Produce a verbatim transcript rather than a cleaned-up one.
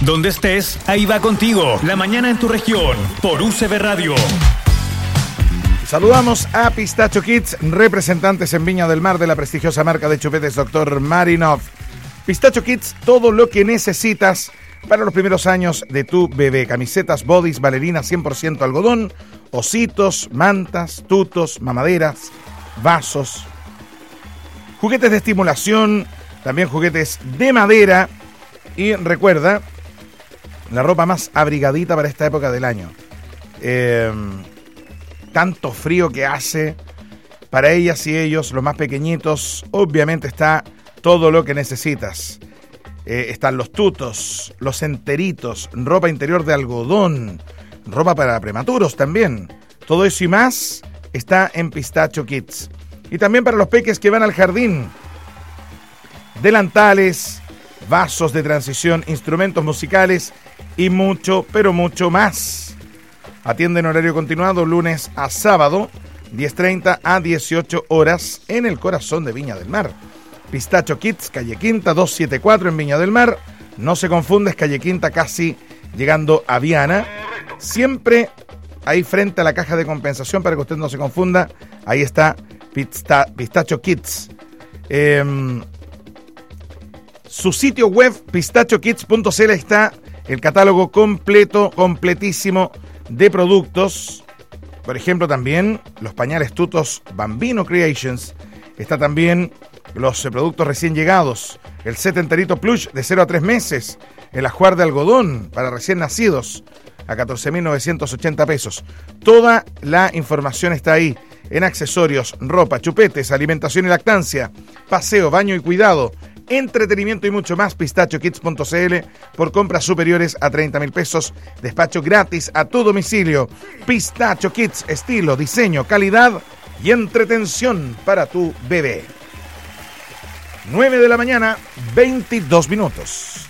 Donde estés, ahí va contigo. La mañana en tu región, por U C B Radio. Saludamos a Pistacho Kids, representantes en Viña del Mar de la prestigiosa marca de chupetes doctor Marinov. Pistacho Kids, todo lo que necesitas para los primeros años de tu bebé. Camisetas, bodys, bailarinas cien por ciento algodón, ositos, mantas, tutos, mamaderas, vasos, juguetes de estimulación, también juguetes de madera. Y recuerda, la ropa más abrigadita para esta época del año. Eh, tanto frío que hace. Para ellas y ellos, los más pequeñitos, obviamente está todo lo que necesitas. Eh, están los tutos, los enteritos, ropa interior de algodón, ropa para prematuros también. Todo eso y más está en Pistacho Kids. Y también para los peques que van al jardín. Delantales, vasos de transición, instrumentos musicales y mucho, pero mucho más. Atienden horario continuado lunes a sábado, diez treinta a dieciocho horas en el corazón de Viña del Mar. Pistacho Kids, calle Quinta doscientos setenta y cuatro en Viña del Mar. No se confunda, es calle Quinta casi llegando a Viana. Siempre ahí frente a la caja de compensación, para que usted no se confunda, ahí está Pista, Pistacho Kids. Eh, su sitio web, pistacho kids punto c l, está el catálogo completo, completísimo de productos. Por ejemplo, también los pañales tutos Bambino Creations. Está también los eh, productos recién llegados. El set enterito plush de cero a tres meses. El ajuar de algodón para recién nacidos a catorce mil novecientos ochenta pesos. Toda la información está ahí en accesorios, ropa, chupetes, alimentación y lactancia, paseo, baño y cuidado, entretenimiento y mucho más. pistacho kids punto c l por compras superiores a treinta mil pesos. Despacho gratis a tu domicilio. Pistacho Kids, estilo, diseño, calidad y entretención para tu bebé. nueve de la mañana, veintidós minutos.